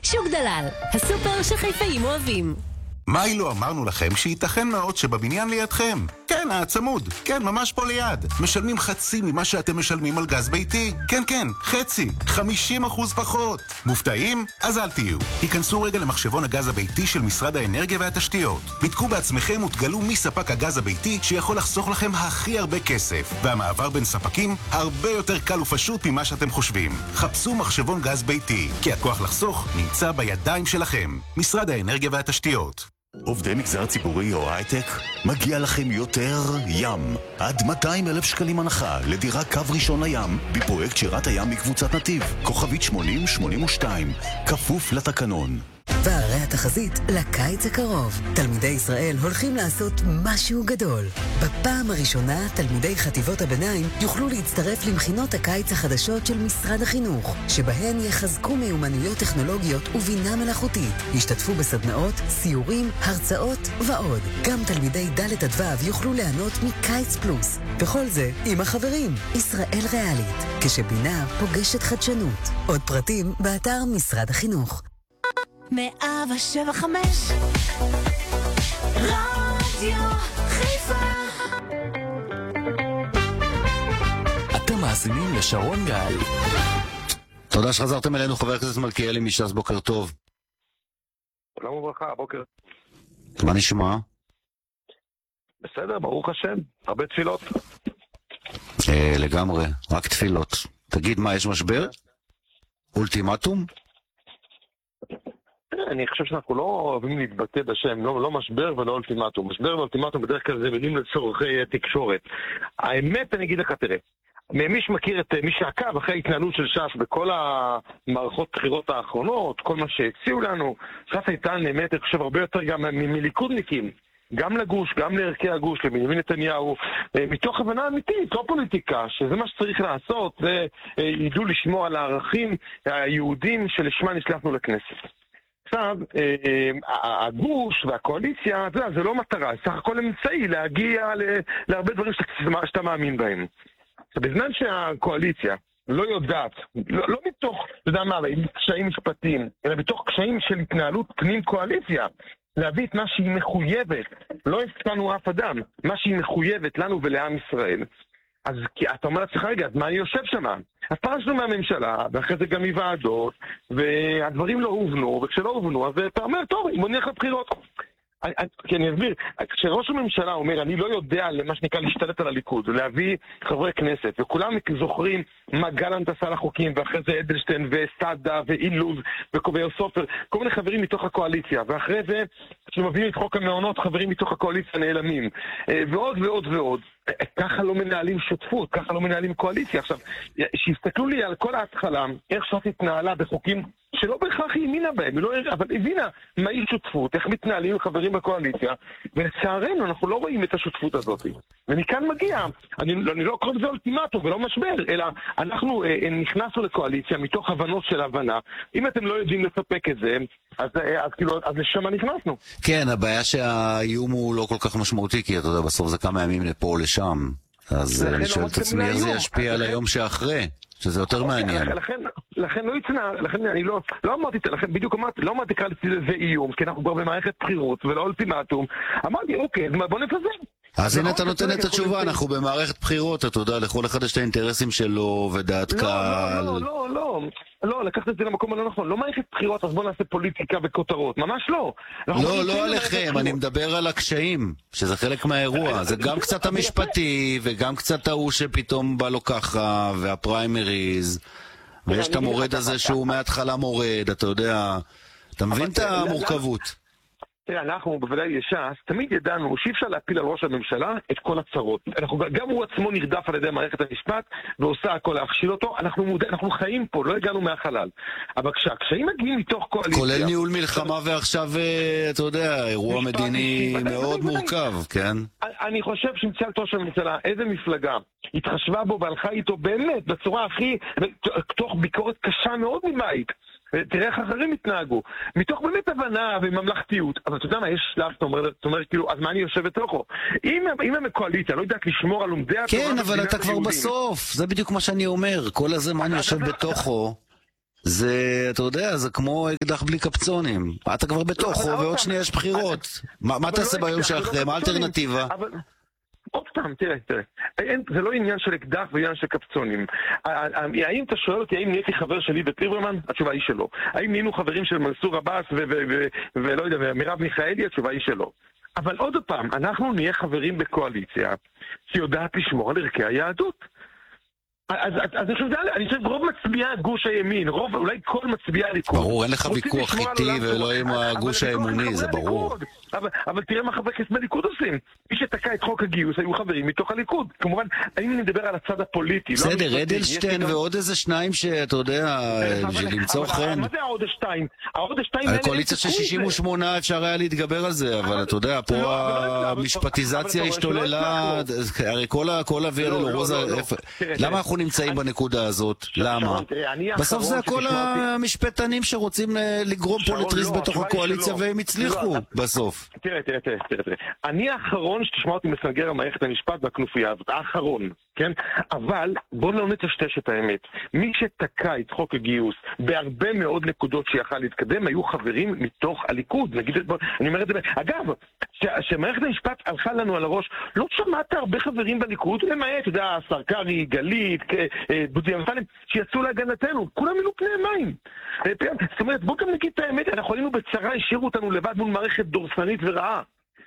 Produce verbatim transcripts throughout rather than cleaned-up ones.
שוק דלל, הסופר שחיפאים אוהבים. מה לא אמרנו לכם שייתכן מאוד שבבניין לידכם? כן, הצמוד. כן, ממש פה ליד. משלמים חצי ממה שאתם משלמים על גז ביתי. כן, כן, חצי. חמישים אחוז פחות. מופתעים? אז אל תהיו. היכנסו רגע למחשבון הגז הביתי של משרד האנרגיה והתשתיות. בדקו בעצמכם ותגלו מי ספק הגז הביתי שיכול לחסוך לכם הכי הרבה כסף. והמעבר בין ספקים הרבה יותר קל ופשוט ממה שאתם חושבים. חפשו מחשבון גז ביתי, כי הכוח לחסוך נמצא בידיים שלכם. משרד האנרגיה והתשתיות. עובדי מגזר ציבורי או הייטק, מגיע לכם יותר ים. עד מאתיים אלף שקלים הנחה לדירה קו ראשון לים בפרויקט שירת הים מקבוצת נתיב. כוכבית שמונים שמונים ושתיים, כפוף לתקנון. והרי התחזית לקיץ הקרוב. תלמידי ישראל הולכים לעשות משהו גדול. בפעם הראשונה, תלמידי חטיבות הביניים יוכלו להצטרף למכינות הקיץ החדשות של משרד החינוך, שבהן יחזקו מיומנויות טכנולוגיות ובינה מלאכותית. ישתתפו בסדנאות, סיורים, הרצאות ועוד. גם תלמידי ד' עד ו' יוכלו ליהנות מקיץ פלוס. וכל זה עם החברים. ישראל ריאלית, כשבינה פוגשת חדשנות. עוד פרטים באתר משרד החינוך. מאה ושבע חמש רדיו חיפה. אתם מאזינים לשרון גל. תודה שחזרתם אלינו, חבר הכנסת מלכיאלי מש"ס, בוקר טוב. שלום וברכה, בוקר. מה נשמע? בסדר, ברוך השם, הרבה תפילות. אה, לגמרי, רק תפילות. תגיד, מה, יש משבר? אולטימטום? אני חושב שאנחנו לא אוהבים להתבטא בשם, לא, לא משבר ולא אולטימטום. משבר ואולטימטום בדרך כלל זה מילים לצורכי תקשורת. האמת, אני אגיד לך, תראה, מי שמכיר את מי שעקב אחרי ההתנהלות של ש"ס בכל המערכות בחירות האחרונות, כל מה שהציעו לנו, ש"ס הייתה באמת, אני חושב, הרבה יותר גם מליכודניקים. גם לגוש, גם לערכי הגוש, לבנימין נתניהו, מתוך הבנה אמיתית, לא פוליטיקה, שזה מה שצריך לעשות, זה ידעו לשמור על הערכים היהודים שלשמה נשלחנו לכנסת. עכשיו, הגוש והקואליציה, זה, זה לא מטרה, סך הכל אמצעי להגיע להרבה דברים שאתה, שאתה מאמין בהם. בזמן שהקואליציה לא יודעת, לא, לא מתוך, אתה יודע מה, קשיים משפטיים, אלא בתוך קשיים של התנהלות פנים קואליציה, להביא את מה שהיא מחויבת, לא הסכמנו אף אדם, מה שהיא מחויבת לנו ולעם ישראל. אז אתה אומר לעצמך, רגע, אז מה אני יושב שם? אז פרשנו מהממשלה, ואחרי זה גם מוועדות, והדברים לא הובנו, וכשלא הובנו, אז אתה אומר, טוב, בוא נלך לבחירות. כי אני אסביר, כשראש הממשלה אומר, אני לא יודע למה שנקרא להשתלט על הליכוד, להביא חברי כנסת, וכולם זוכרים מה גלנט עשה לחוקים, ואחרי זה אדלשטיין וסטדה ואילוז וקובייר סופר, כל מיני חברים מתוך הקואליציה, ואחרי זה, כשמביאים את חוק המעונות, חברים מתוך הקואליציה נעלמים, ועוד ועוד ועוד. ככה לא מנהלים שותפות, ככה לא מנהלים קואליציה. עכשיו, שיסתכלו לי על כל ההתחלה, איך ש"ס התנהלה בחוקים שלא בהכרח היא האמינה בהם, לא, אבל הבינה מהי שותפות, איך מתנהלים עם חברים בקואליציה, ולצערנו אנחנו לא רואים את השותפות הזאת. ומכאן מגיע, אני, אני לא קורא לזה אולטימטום ולא משבר, אלא אנחנו אה, נכנסנו לקואליציה מתוך הבנות של הבנה. אם אתם לא יודעים לספק את זה, אז, אה, אז, כאילו, אז לשם נכנסנו. כן, הבעיה שהאיום הוא לא כל כך משמעותי, כי אתה יודע, בסוף זה כמה ימים לפה או לשם. אז אני שואל את עצמי איך זה ישפיע על היום שאחרי, שזה יותר מעניין. לכן, לכן לא יצנע, לכן אני לא, לא אמרתי, לכן בדיוק אמרתי, לא אמרתי כאן זה איום, כי אנחנו כבר במערכת בחירות ולא אולטימטום. אמרתי, אוקיי, אז בוא נפזר. אז הנה אתה נותן את התשובה, אנחנו במערכת בחירות, אתה יודע, לכל אחד יש את האינטרסים שלו ודעת קהל. לא, לא, לא, לא, לקחת את זה למקום הלא נכון, לא מערכת בחירות, אז בוא נעשה פוליטיקה וכותרות, ממש לא. לא, לא עליכם, אני מדבר על הקשיים, שזה חלק מהאירוע, זה גם קצת המשפטי, וגם קצת ההוא שפתאום בא לו ככה, והפריימריז, ויש את המורד הזה שהוא מההתחלה מורד, אתה יודע, אתה מבין את המורכבות? תראה, אנחנו בוודאי יש"ס, תמיד ידענו שאי אפשר להפיל על ראש הממשלה את כל הצרות. אנחנו, גם הוא עצמו נרדף על ידי מערכת המשפט, ועושה הכל להכשיל אותו. אנחנו, מודע, אנחנו חיים פה, לא הגענו מהחלל. אבל כשהקשיים מגיעים מתוך קואליציה... כולל ניהול מלחמה ועכשיו, אתה יודע, אירוע מדיני מאוד מורכב, כן? אני חושב שמציאת ראש הממשלה, איזה מפלגה, התחשבה בו והלכה איתו באמת בצורה הכי... תוך ביקורת קשה מאוד מבית. תראה איך אחרים התנהגו, מתוך באמת הבנה וממלכתיות. אבל אתה יודע מה, יש שלב, אתה אומר, אתה אומר כאילו, אז מה אני יושב בתוכו? אם, אם הם הקואליציה לא יודעת לשמור על לומדי התורה... כן, אבל אתה כבר בסוף, זה בדיוק מה שאני אומר, כל הזה מה אני יושב בתוכו. זה, אתה יודע, זה כמו אקדח בלי קפצונים. אתה כבר בתוכו, ועוד שנייה יש בחירות. מה תעשה ביום שאחרי? מה האלטרנטיבה? עוד פעם, תראה, תראה. זה לא עניין של אקדח ועניין של קפצונים. האם אתה שואל אותי, האם נהייתי חבר שלי בליברמן? התשובה היא שלא. האם נהיינו חברים של מנסור עבאס ולא יודע, ומרב מיכאלי? התשובה היא שלא. אבל עוד פעם, אנחנו נהיה חברים בקואליציה שיודעת לשמור על ערכי היהדות. אז אני חושב, אני חושב, רוב מצביעי גוש הימין, רוב, אולי כל מצביעי הליכוד. ברור, אין לך ויכוח איתי ולא עם הגוש האמוני, זה ברור. אבל תראה מה חברי כנסת בליכוד עושים. מי שתקע את חוק הגיוס היו חברים מתוך הליכוד. כמובן, האם אני מדבר על הצד הפוליטי? בסדר, אדלשטיין ועוד איזה שניים שאתה יודע, בשביל למצוא חן. מה זה העוד השתיים? העוד השתיים... הקואליציה של שישים ושמונה אפשר היה להתגבר על זה, אבל אתה יודע, פה המשפטיזציה השתוללה, הרי כל אוויר לרוזה, למה אנחנו נמצאים בנקודה הזאת? למה? בסוף זה הכל המשפטנים שרוצים לגרום פה לטריז בתוך הקואליציה והם הצליחו בסוף. תראה, תראה, תראה, תראה. אני האחרון שתשמע אותי מסנגר על מערכת המשפט והכנופיה הזאת, האחרון, כן? אבל בוא לא נטשטש את האמת. מי שתקע את חוק הגיוס בהרבה מאוד נקודות שיכל להתקדם היו חברים מתוך הליכוד. נגיד, אני אומר את זה, אגב, שמערכת המשפט הלכה לנו על הראש, לא שמעת הרבה חברים בליכוד, למעט, אתה יודע, השר קרי, גלית, דודי אמסלם, שיצאו להגנתנו, כולם מילאו פני מים. זאת אומרת, בוא גם נגיד את האמת, אנחנו היינו בצרה, השאירו אותנו לבד מול מערכת דורסנית ורעה.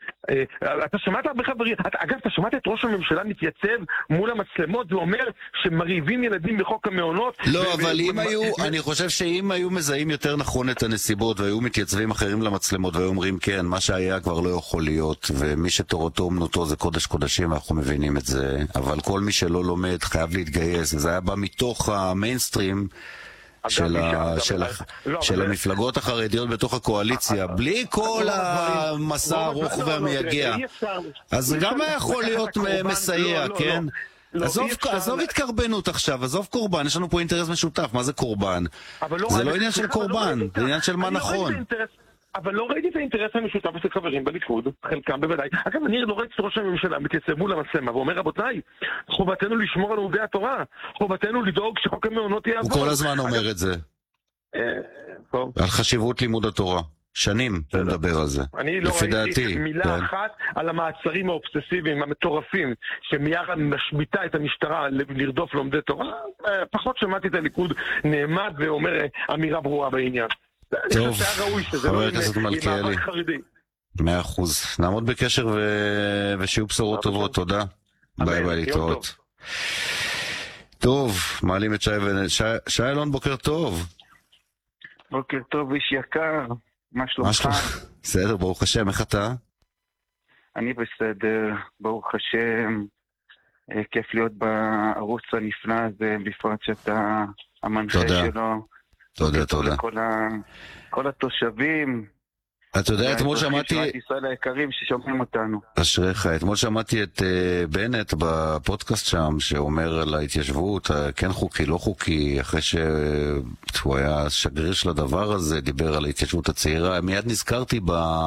אתה שמעת הרבה חברים, אגב, אתה שמעת את ראש הממשלה מתייצב מול המצלמות ואומר שמריבים ילדים בחוק המעונות? לא, אבל אם היו, אני חושב שאם היו מזהים יותר נכון את הנסיבות והיו מתייצבים אחרים למצלמות והיו אומרים כן, מה שהיה כבר לא יכול להיות, ומי שתורתו אומנותו זה קודש קודשים, אנחנו מבינים את זה, אבל כל מי שלא לומד חייב להתגייס, וזה היה בא מתוך המיינסטרים של, ה, של, ה, לא, של המפלגות החרדיות בתוך הקואליציה, בלי כל המסע הארוך והמייגע. אז זה גם היה יכול להיות מסייע, כן? עזוב התקרבנות עכשיו, עזוב קורבן, יש לנו פה אינטרס משותף, מה זה קורבן? זה לא עניין של קורבן, זה עניין של מה נכון. אבל לא ראיתי את האינטרס המשותף של חברים בליכוד, חלקם בוודאי. אגב, אני לא ראיתי את ראש הממשלה מתייצב מול המצלמה ואומר, רבותיי, חובתנו לשמור על עובדי התורה, חובתנו לדאוג שחוק המעונות יעבור. הוא כל הזמן אומר את זה. על חשיבות לימוד התורה. שנים הוא מדבר על זה. אני לא ראיתי מילה אחת על המעצרים האובססיביים, המטורפים, שמיארה משביטה את המשטרה לרדוף לומדי תורה. פחות שמעתי את הליכוד נעמד ואומר אמירה ברורה בעניין. טוב, חבר הכנסת מלכיאלי, מאה אחוז. נעמוד בקשר ושיהיו בשורות טובות, תודה. ביי ביי, להתראות. טוב, מעלים את שי אלון, בוקר טוב. בוקר טוב, איש יקר, מה שלומך? בסדר, ברוך השם, איך אתה? אני בסדר, ברוך השם, כיף להיות בערוץ הנפלא הזה, בפרט שאתה המנחה שלו. תודה, תודה. כל התושבים. אתה יודע, אתמול שמעתי... ישראל היקרים ששומעים אותנו. אשריך, אתמול שמעתי את בנט בפודקאסט שם, שאומר על ההתיישבות, כן חוקי, לא חוקי, אחרי שהוא היה שגריר של הדבר הזה, דיבר על ההתיישבות הצעירה. מיד נזכרתי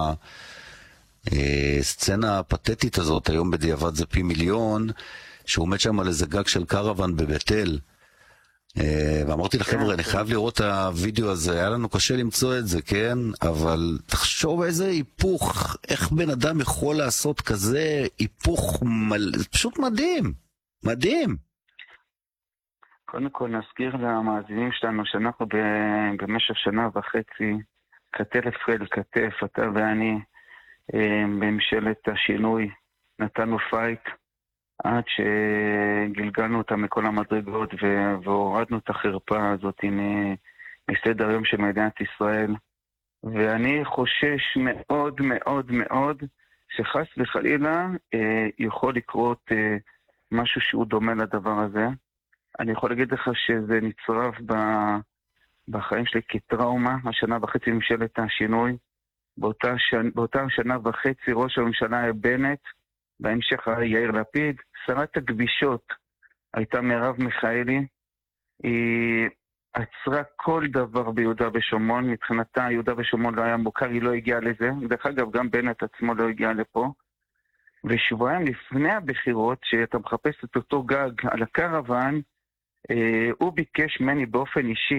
בסצנה הפתטית הזאת, היום בדיעבד זה פי מיליון, שהוא עומד שם על איזה גג של קרוון בבית אל. ואמרתי לחבר'ה, אני חייב לראות את הוידאו הזה, היה לנו קשה למצוא את זה, כן? אבל תחשוב איזה היפוך, איך בן אדם יכול לעשות כזה היפוך, פשוט מדהים, מדהים. קודם כל נזכיר למאזינים שלנו שאנחנו במשך שנה וחצי, כתף אל כתף, אתה ואני, בממשלת השינוי, נתנו פייט, עד שגלגלנו אותה מכל המדרגות והורדנו את החרפה הזאת מסדר היום של מדינת ישראל. ואני חושש מאוד מאוד מאוד שחס וחלילה יכול לקרות משהו שהוא דומה לדבר הזה. אני יכול להגיד לך שזה נצרף בחיים שלי כטראומה, השנה וחצי ממשלת השינוי. באותה, שנ... באותה שנה וחצי ראש הממשלה היה בנט, בהמשך היה יאיר לפיד, שרת הגבישות הייתה מרב מיכאלי, היא עצרה כל דבר ביהודה ושומרון, מבחינתה יהודה ושומרון לא היה מוכר, היא לא הגיעה לזה, דרך אגב גם בנט עצמו לא הגיע לפה, ושבועיים לפני הבחירות, שאתה מחפש את אותו גג על הקרוון, אה, הוא ביקש ממני באופן אישי,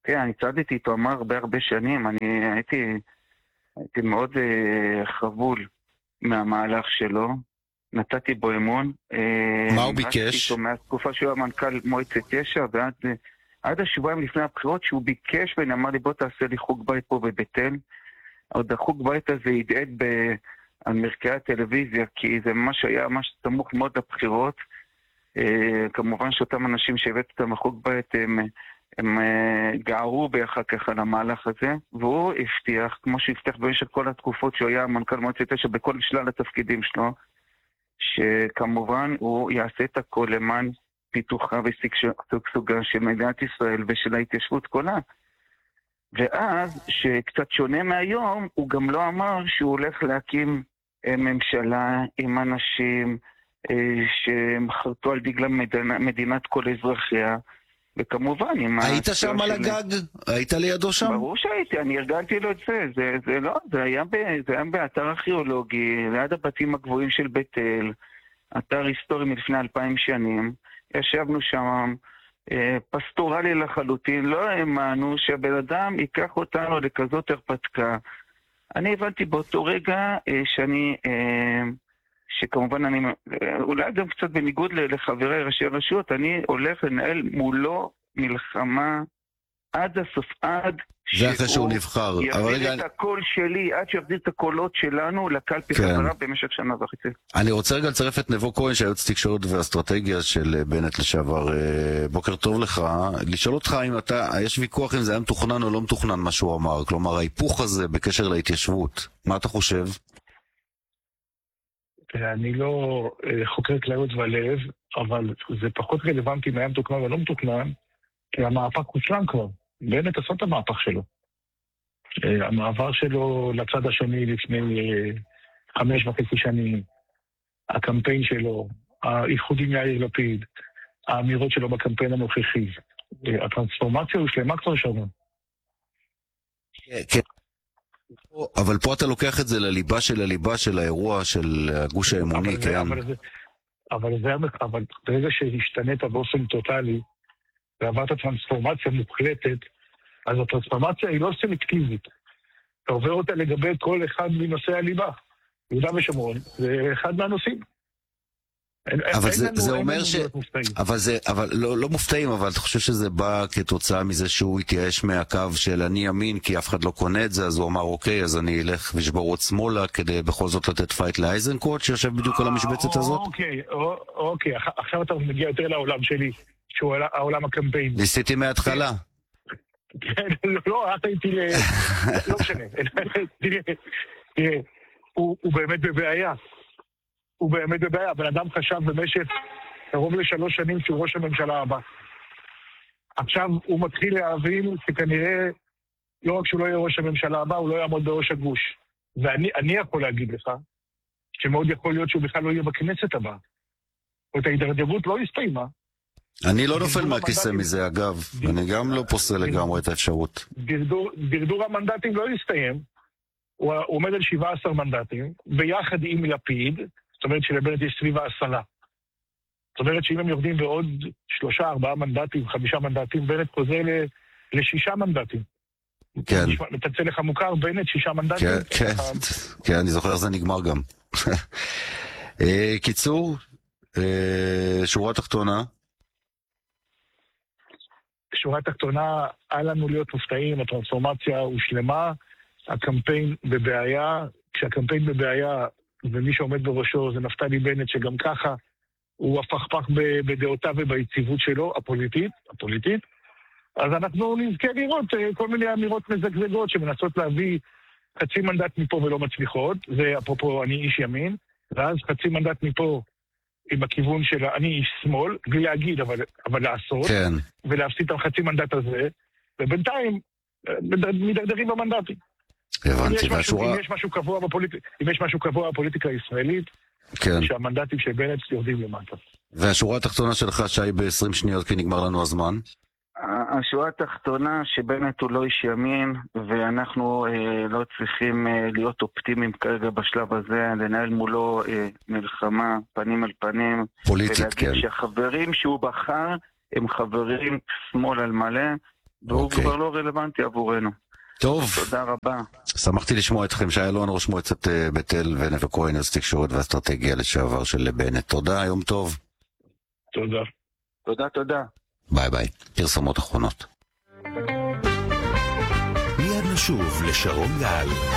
כן, אני צעדתי איתו אמר הרבה הרבה שנים, אני הייתי, הייתי מאוד אה, חבול מהמהלך שלו, נתתי בו אמון. מה הוא ביקש? מהתקופה שהוא המנכ"ל מועצת יש"ע, ועד עד השבועיים לפני הבחירות שהוא ביקש ואני אמר לי בוא תעשה לי חוג בית פה בבית אל. עוד החוג בית הזה ידעד ב... על מרקעי הטלוויזיה, כי זה ממש היה ממש סמוך מאוד לבחירות. אה, כמובן שאותם אנשים שהבאת אותם לחוג בית, הם, הם אה, גערו באחר כך על המהלך הזה, והוא הבטיח, כמו שהבטיח במשך כל התקופות שהוא היה מנכ"ל מועצת יש"ע בכל שלל התפקידים שלו, שכמובן הוא יעשה את הכל למען פיתוחה ושגשוגה של מדינת ישראל ושל ההתיישבות כולה. ואז, שקצת שונה מהיום, הוא גם לא אמר שהוא הולך להקים ממשלה עם אנשים שמחרטו על דגלם מדינה, מדינת כל אזרחיה, וכמובן עם... היית שם על הגג? היית לידו שם? ברור שהייתי, אני ארגנתי לו את זה, זה, זה לא, זה היה, ב, זה היה באתר ארכיאולוגי, ליד הבתים הגבוהים של בית אל, אתר היסטורי מלפני אלפיים שנים, ישבנו שם, פסטורלי לחלוטין, לא האמנו שהבן אדם ייקח אותנו לכזאת הרפתקה. אני הבנתי באותו רגע שאני, שכמובן אני, אולי גם קצת בניגוד לחברי ראשי הרשויות, אני הולך לנהל מולו מלחמה עד הסוף, עד זה אחרי שהוא נבחר. יחזיר את הקול שלי, עד שיחזיר את הקולות שלנו לקלפי חזרה במשך שנה וחצי. אני רוצה רגע לצרף את נבו כהן, שהיועץ תקשורת והאסטרטגיה של בנט לשעבר. בוקר טוב לך. לשאול אותך אם אתה, יש ויכוח אם זה היה מתוכנן או לא מתוכנן מה שהוא אמר, כלומר ההיפוך הזה בקשר להתיישבות. מה אתה חושב? אני לא חוקר כליות ולב, אבל זה פחות רלוונטי אם היה מתוכנן או לא מתוכנן, כי המהפך הושלם כבר. בנט עשה את המהפך שלו. המעבר שלו לצד השני לפני חמש וחצי שנים, הקמפיין שלו, האיחוד עם יאיר לפיד, האמירות שלו בקמפיין הנוכחי, הטרנספורמציה הושלמה כבר שם. כן. אבל פה אתה לוקח את זה לליבה של הליבה של האירוע של הגוש האמוני, כן? אבל זה, אבל ברגע שהשתנית באופן טוטלי, ועברת טרנספורמציה מוחלטת, אז הטרנספורמציה היא לא סלקטיבית. אתה עובר אותה לגבי כל אחד מנושאי הליבה. יהודה ושומרון, זה אחד מהנושאים. אבל זה, זה אומר ש... אבל זה, אבל לא, לא מופתעים, אבל אתה חושב שזה בא כתוצאה מזה שהוא התייאש מהקו של אני ימין, כי אף אחד לא קונה את זה, אז הוא אמר אוקיי, אז אני אלך ושבור עוד שמאלה, כדי בכל זאת לתת פייט לאייזנקוט, שיושב בדיוק על המשבצת הזאת? אוקיי, אוקיי, עכשיו אתה מגיע יותר לעולם שלי. שהוא העולם הקמפיין. ניסיתי מההתחלה. כן, לא, את הייתי ל... לא משנה. תראה, הוא באמת בבעיה. הוא באמת בבעיה. בן אדם חשב במשך קרוב לשלוש שנים שהוא ראש הממשלה הבא. עכשיו הוא מתחיל להבין שכנראה לא רק שהוא לא יהיה ראש הממשלה הבא, הוא לא יעמוד בראש הגוש. ואני יכול להגיד לך שמאוד יכול להיות שהוא בכלל לא יהיה בכנסת הבאה. או את ההידרדרות לא הסתיימה. אני לא נופל מהכיסא מזה, אגב. אני גם לא פוסל לגמרי את האפשרות. דרדור המנדטים לא יסתיים. הוא עומד על שבעה עשר מנדטים, ביחד עם לפיד, זאת אומרת שלבנט יש סביב העשרה. זאת אומרת שאם הם יורדים בעוד שלושה, ארבעה מנדטים, חמישה מנדטים, בנט חוזר לשישה מנדטים. כן. מתצא לך מוכר, בנט שישה מנדטים. כן, כן. כן, אני זוכר איך זה נגמר גם. קיצור, שורה תחתונה. שורה תחתונה, היה לנו להיות מופתעים, הטרנספורמציה הושלמה, הקמפיין בבעיה, כשהקמפיין בבעיה ומי שעומד בראשו זה נפתלי בנט, שגם ככה הוא הפכפך בדעותיו וביציבות שלו, הפוליטית, הפוליטית, אז אנחנו נזכה לראות כל מיני אמירות מזגזגות שמנסות להביא חצי מנדט מפה ולא מצליחות, זה אפרופו אני איש ימין, ואז חצי מנדט מפה עם הכיוון של אני איש שמאל, בלי להגיד, אבל, אבל לעשות, כן. ולהפסיד את החצי מנדט הזה, ובינתיים מדרדרים במנדטים. הבנתי, אם והשורה... יש משהו קבוע בפוליטיקה, אם יש משהו קבוע בפוליטיקה הישראלית, כן. שהמנדטים של בנט יורדים למטה. והשורה התחתונה שלך, שי, ב-עשרים שניות, כי נגמר לנו הזמן. השורה התחתונה שבנט הוא לא איש ימין, ואנחנו אה, לא צריכים אה, להיות אופטימיים כרגע בשלב הזה, לנהל מולו אה, מלחמה פנים על פנים. פוליטית, כן. ולהגיד שהחברים שהוא בחר הם חברים שמאל על מלא, והוא אוקיי. כבר לא רלוונטי עבורנו. טוב. תודה רבה. שמחתי לשמוע אתכם, שי אלון, ראש מועצת אה, בית אל ונווה כהן, יועץ תקשורת ואסטרטגיה לשעבר של בנט. תודה, יום טוב. תודה. תודה, תודה. ביי ביי. פרסומות אחרונות. מיד נשוב לשרון גל.